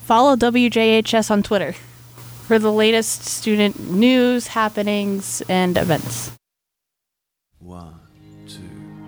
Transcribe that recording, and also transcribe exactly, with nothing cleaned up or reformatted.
follow W J H S on Twitter for the latest student news, happenings, and events. One.